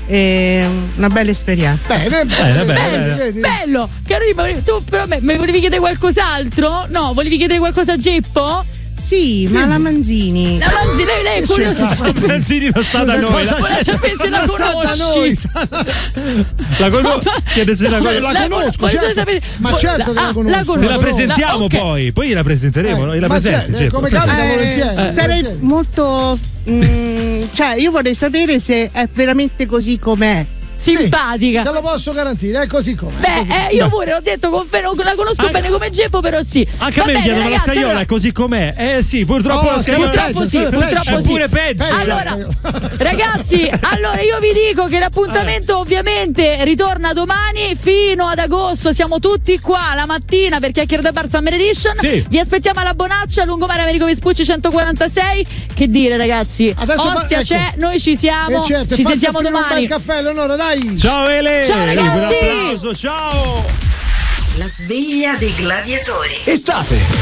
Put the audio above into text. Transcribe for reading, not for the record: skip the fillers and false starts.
una bella esperienza. Bene. Bello. Carino, tu però mi volevi chiedere qualcos'altro? No, volevi chiedere qualcosa a Geppo? Sì, ma la Manzini. La Manzini, lei è curiosa. La Manzini non sta da noi. Vuole sapere se la conosci. La conosco. Ma certo che la conosco. Te la presentiamo poi gliela presenteremo. Gliela presenti. Come capita volentieri. Sarei molto. Cioè, io vorrei sapere se è veramente così com'è. Simpatica. Te lo posso garantire, è così come. Io pure ho detto la conosco bene come Geppo, però sì. Anche a me mi chiedono la scagliola è così com'è. Sì, purtroppo la scagliola purtroppo è pure peggio. Allora, ragazzi, io vi dico che l'appuntamento ovviamente ritorna domani fino ad agosto. Siamo tutti qua la mattina per Chiacchiere da Bar Summer Edition. Sì. Vi aspettiamo alla Bonaccia, lungomare Americo Vespucci 146. Che dire, ragazzi? Ostia c'è, noi ci siamo. Certo, ci sentiamo domani. Il caffè, Leonora, dai. Ciao Ele! Ciao ragazzi! Un applauso, ciao! La sveglia dei gladiatori. Estate!